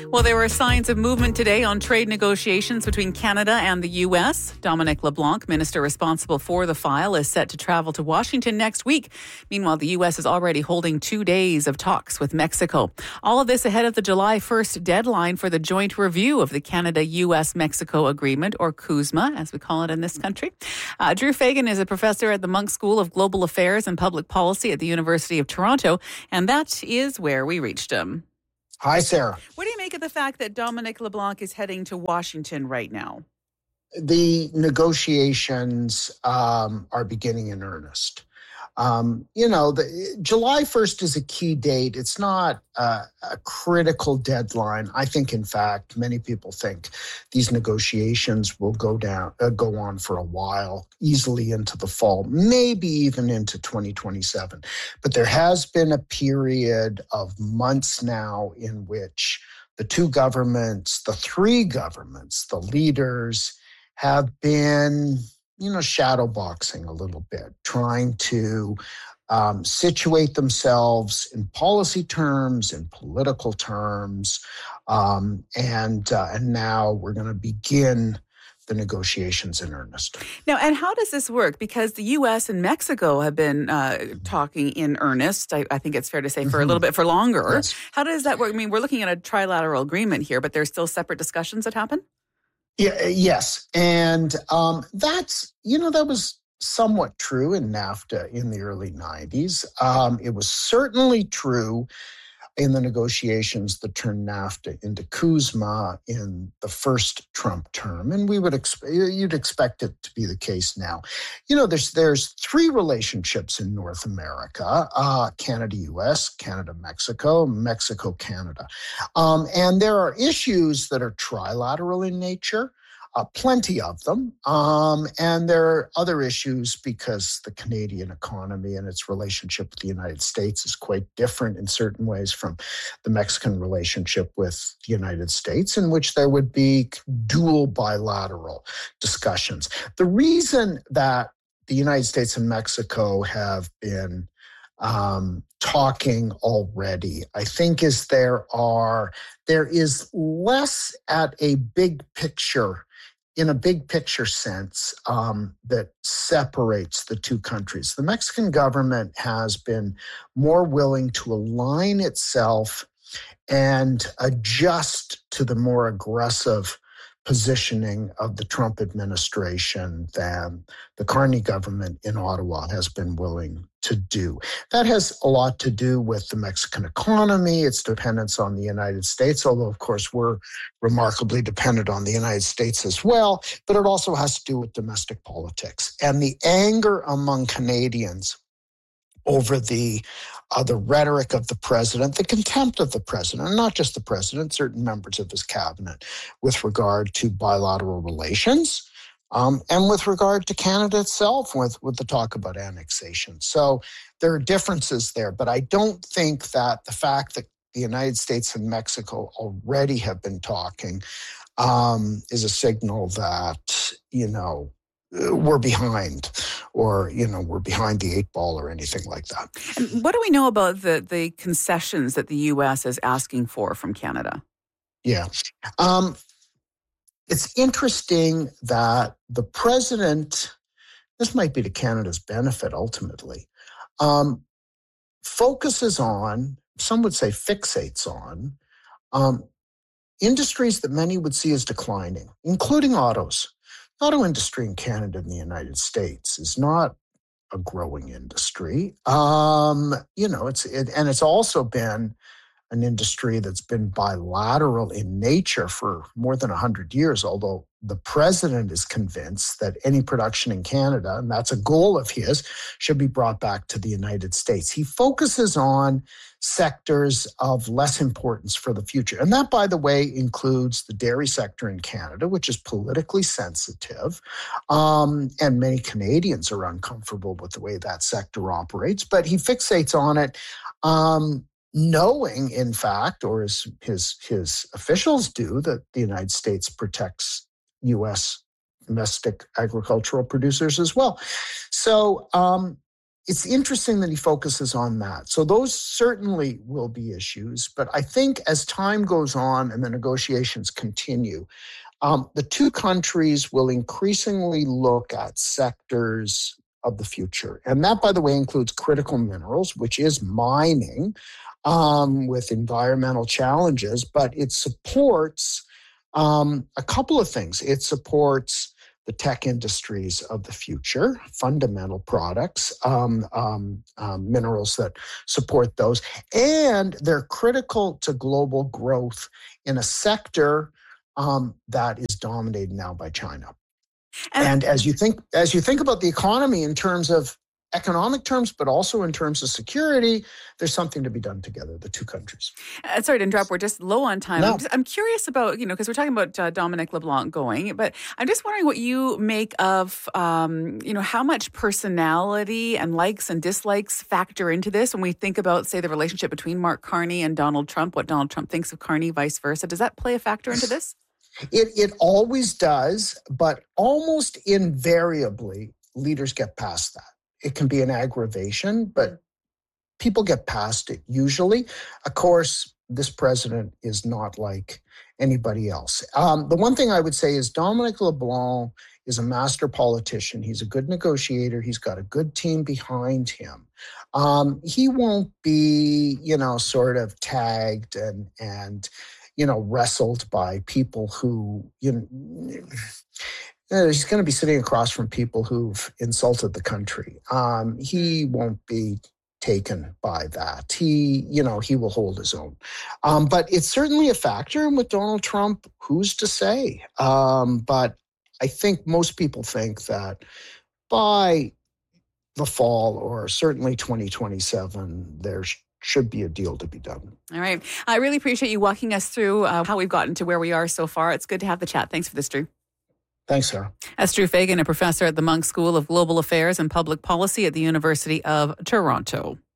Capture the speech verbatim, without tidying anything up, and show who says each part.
Speaker 1: Well, there were signs of movement today on trade negotiations between Canada and the U S. Dominic LeBlanc, minister responsible for the file, is set to travel to Washington next week. Meanwhile, the U S is already holding two days of talks with Mexico. All of this ahead of the July first deadline for the joint review of the Canada-U S-Mexico Agreement, or CUSMA, as we call it in this country. Uh, Drew Fagan is a professor at the Munk School of Global Affairs and Public Policy at the University of Toronto, and that is where we reached him.
Speaker 2: Hi, Sarah.
Speaker 1: What do you make of the fact that Dominic LeBlanc is heading to Washington right now?
Speaker 2: The negotiations um, are beginning in earnest. Um, you know, the, July first is a key date. It's not uh, a critical deadline. I think, in fact, many people think these negotiations will go down, uh, go on for a while, easily into the fall, maybe even into twenty twenty-seven. But there has been a period of months now in which the two governments, the three governments, the leaders have been, you know, shadow boxing a little bit, trying to um, situate themselves in policy terms, in political terms, um, and uh, and now we're going to begin the negotiations in earnest.
Speaker 1: Now, and how does this work? Because the U S and Mexico have been uh, talking in earnest, I, I think it's fair to say, for mm-hmm. a little bit for longer.
Speaker 2: Yes.
Speaker 1: How does that work? I mean, we're looking at a trilateral agreement here, but there's still separate discussions that happen?
Speaker 2: Yeah, yes. And um, that's, you know, that was somewhat true in NAFTA in the early nineties. Um, it was certainly true in the negotiations that turned NAFTA into CUSMA in the first Trump term. And we would expect, you'd expect it to be the case now. You know, there's there's three relationships in North America, uh, Canada-U S, Canada-Mexico, Mexico-Canada. Um, and there are issues that are trilateral in nature. Uh, plenty of them. Um, and there are other issues because the Canadian economy and its relationship with the United States is quite different in certain ways from the Mexican relationship with the United States, in which there would be dual bilateral discussions. The reason that the United States and Mexico have been um, talking already, I think, is there are, there is less at a big picture in a big picture sense, um, that separates the two countries. The Mexican government has been more willing to align itself and adjust to the more aggressive positioning of the Trump administration than the Carney government in Ottawa has been willing to do. That has a lot to do with the Mexican economy, its dependence on the United States, although, of course, we're remarkably dependent on the United States as well, but it also has to do with domestic politics. And the anger among Canadians over the uh, the rhetoric of the president, the contempt of the president, and not just the president, certain members of his cabinet, with regard to bilateral relations, um, and with regard to Canada itself, with, with the talk about annexation. So there are differences there, but I don't think that the fact that the United States and Mexico already have been talking um, is a signal that, you know, we're behind, or, you know, we're behind the eight ball or anything like that.
Speaker 1: And what do we know about the, the concessions that the U S is asking for from Canada?
Speaker 2: Yeah. Um, it's interesting that the president, this might be to Canada's benefit ultimately, um, focuses on, some would say fixates on, um, industries that many would see as declining, including autos. Auto industry in Canada and the United States is not a growing industry. Um, you know, it's it, and it's also been an industry that's been bilateral in nature for more than one hundred years, although the president is convinced that any production in Canada, and that's a goal of his, should be brought back to the United States. He focuses on sectors of less importance for the future. And that, by the way, includes the dairy sector in Canada, which is politically sensitive. Um, and many Canadians are uncomfortable with the way that sector operates, but he fixates on it, um, knowing, in fact, or as his, his officials do, that the United States protects U S domestic agricultural producers as well. So, um, it's interesting that he focuses on that. So those certainly will be issues. But I think as time goes on and the negotiations continue, um, the two countries will increasingly look at sectors of the future. And that, by the way, includes critical minerals, which is mining um, with environmental challenges, but it supports um, a couple of things. It supports the tech industries of the future, fundamental products, um, um, um, minerals that support those, and they're critical to global growth in a sector um, that is dominated now by China. And, and as you think, as you think about the economy in terms of economic terms, but also in terms of security, there's something to be done together, the two countries.
Speaker 1: Uh, sorry to interrupt. We're just low on time.
Speaker 2: No.
Speaker 1: I'm, just, I'm curious about, you know, because we're talking about uh, Dominic LeBlanc going, but I'm just wondering what you make of, um, you know, how much personality and likes and dislikes factor into this when we think about, say, the relationship between Mark Carney and Donald Trump, what Donald Trump thinks of Carney, vice versa. Does that play a factor into this?
Speaker 2: It it always does, but almost invariably, leaders get past that. It can be an aggravation, but people get past it usually. Of course, this president is not like anybody else. Um, the one thing I would say is Dominic LeBlanc is a master politician. He's a good negotiator. He's got a good team behind him. Um, he won't be, you know, sort of tagged and and you know wrestled by people who you know. He's going to be sitting across from people who've insulted the country. Um, he won't be taken by that. He, you know, he will hold his own. Um, but it's certainly a factor. And with Donald Trump, who's to say? Um, but I think most people think that by the fall or certainly twenty twenty-seven, there sh- should be a deal to be done.
Speaker 1: All right. I really appreciate you walking us through uh, how we've gotten to where we are so far. It's good to have the chat. Thanks for this, Drew.
Speaker 2: Thanks, Sarah.
Speaker 1: That's Drew Fagan, a professor at the Munk School of Global Affairs and Public Policy at the University of Toronto.